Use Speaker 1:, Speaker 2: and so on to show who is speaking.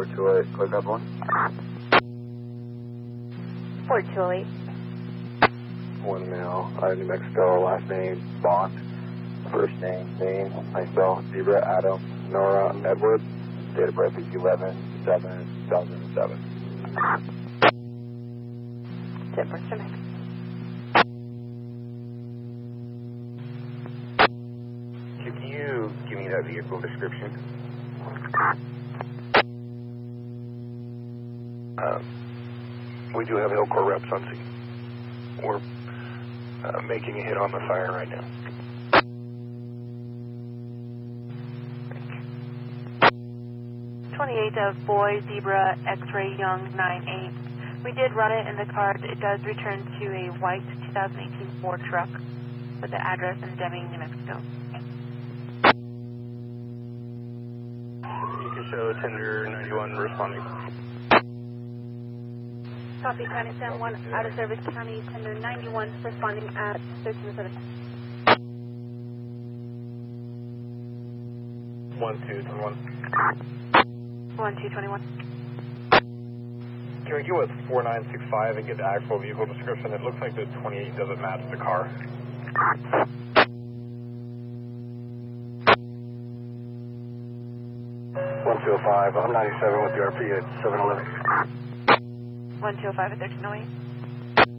Speaker 1: 4208, click up one.
Speaker 2: 4208.
Speaker 1: One male, New Mexico, last name, Bond. First name, myself, Zebra, Adam, Nora, Edward. Date of birth is 11/7/2007.
Speaker 2: Date of birth, Jamaica.
Speaker 1: Can you give me that vehicle description? We do have Elcor reps on scene. We're making a hit on the fire right now.
Speaker 2: Of Boy, Zebra, X-Ray, Young, 98. We did run it in the card. It does return to a white 2018 Ford truck with the address in Deming, New Mexico.
Speaker 1: You can show tender 91 responding.
Speaker 2: Copy, County San Juan, out of service, County tender 91 responding at 1307.
Speaker 1: 1221.
Speaker 2: 1221.
Speaker 1: Can we go with 4965 and get the actual vehicle description? It looks like the 28 doesn't match the car. 1205, I'm 97 with the RP at 711.
Speaker 2: 1205 at 1308.